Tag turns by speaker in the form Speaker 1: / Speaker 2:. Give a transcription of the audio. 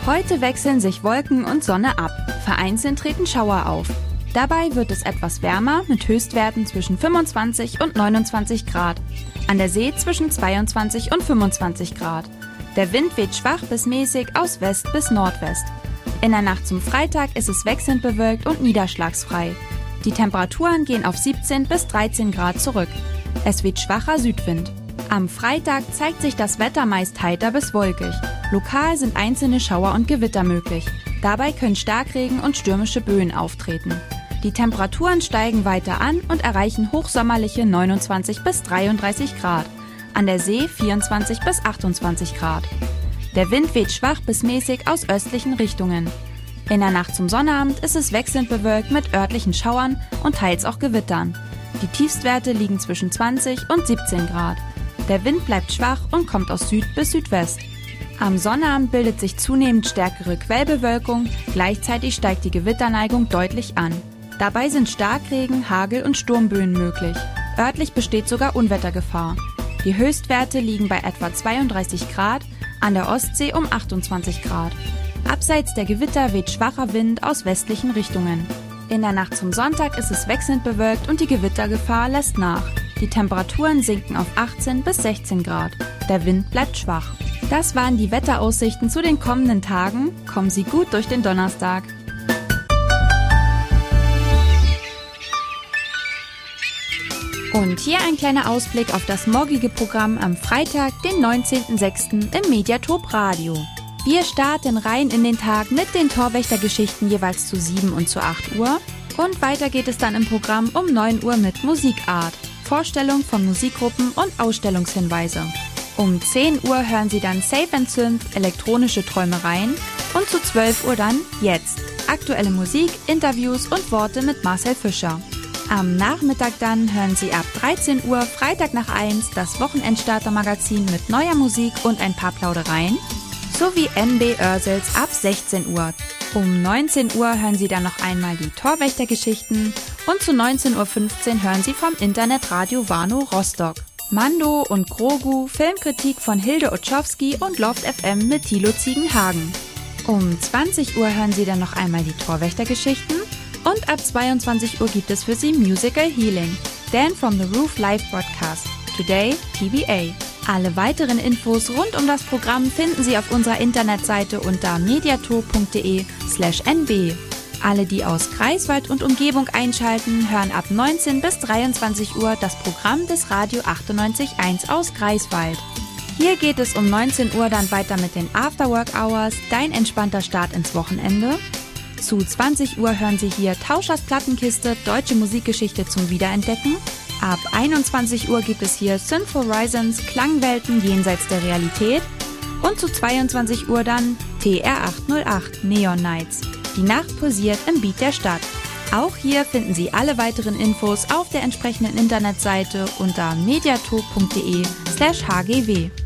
Speaker 1: Heute wechseln sich Wolken und Sonne ab. Vereinzelt treten Schauer auf. Dabei wird es etwas wärmer mit Höchstwerten zwischen 25 und 29 Grad. An der See zwischen 22 und 25 Grad. Der Wind weht schwach bis mäßig aus West bis Nordwest. In der Nacht zum Freitag ist es wechselnd bewölkt und niederschlagsfrei. Die Temperaturen gehen auf 17 bis 13 Grad zurück. Es weht schwacher Südwind. Am Freitag zeigt sich das Wetter meist heiter bis wolkig. Lokal sind einzelne Schauer und Gewitter möglich. Dabei können Starkregen und stürmische Böen auftreten. Die Temperaturen steigen weiter an und erreichen hochsommerliche 29 bis 33 Grad. An der See 24 bis 28 Grad. Der Wind weht schwach bis mäßig aus östlichen Richtungen. In der Nacht zum Sonnabend ist es wechselnd bewölkt mit örtlichen Schauern und teils auch Gewittern. Die Tiefstwerte liegen zwischen 20 und 17 Grad. Der Wind bleibt schwach und kommt aus Süd bis Südwest. Am Sonnabend bildet sich zunehmend stärkere Quellbewölkung, gleichzeitig steigt die Gewitterneigung deutlich an. Dabei sind Starkregen, Hagel und Sturmböen möglich. Örtlich besteht sogar Unwettergefahr. Die Höchstwerte liegen bei etwa 32 Grad, an der Ostsee um 28 Grad. Abseits der Gewitter weht schwacher Wind aus westlichen Richtungen. In der Nacht zum Sonntag ist es wechselnd bewölkt und die Gewittergefahr lässt nach. Die Temperaturen sinken auf 18 bis 16 Grad. Der Wind bleibt schwach. Das waren die Wetteraussichten zu den kommenden Tagen. Kommen Sie gut durch den Donnerstag. Und hier ein kleiner Ausblick auf das morgige Programm am Freitag, den 19.06. im Mediatop Radio. Wir starten rein in den Tag mit den Torwächtergeschichten jeweils zu 7 und zu 8 Uhr. Und weiter geht es dann im Programm um 9 Uhr mit Musikart, Vorstellung von Musikgruppen und Ausstellungshinweise. Um 10 Uhr hören Sie dann Safe & Synth, elektronische Träumereien und zu 12 Uhr dann Jetzt. Aktuelle Musik, Interviews und Worte mit Marcel Fischer. Am Nachmittag dann hören Sie ab 13 Uhr Freitag nach 1 das Wochenendstarter-Magazin mit neuer Musik und ein paar Plaudereien sowie NB Örsels ab 16 Uhr. Um 19 Uhr hören Sie dann noch einmal die Torwächtergeschichten und zu 19.15 Uhr hören Sie vom Internetradio Warnow Rostock. Mando und Grogu, Filmkritik von Hilde Otschowski und Loft FM mit Thilo Ziegenhagen. Um 20 Uhr hören Sie dann noch einmal die Torwächtergeschichten und ab 22 Uhr gibt es für Sie Musical Healing, Dan from the Roof Live Broadcast, Today TBA. Alle weiteren Infos rund um das Programm finden Sie auf unserer Internetseite unter mediator.de/nb. Alle, die aus Greifswald und Umgebung einschalten, hören ab 19 bis 23 Uhr das Programm des Radio 98.1 aus Greifswald. Hier geht es um 19 Uhr dann weiter mit den Afterwork Hours, dein entspannter Start ins Wochenende. Zu 20 Uhr hören Sie hier Tauschers Plattenkiste, deutsche Musikgeschichte zum Wiederentdecken. Ab 21 Uhr gibt es hier Synth Horizons, Klangwelten jenseits der Realität. Und zu 22 Uhr dann TR808 Neon Nights. Die Nacht pulsiert im Beat der Stadt. Auch hier finden Sie alle weiteren Infos auf der entsprechenden Internetseite unter mediator.de/hgw.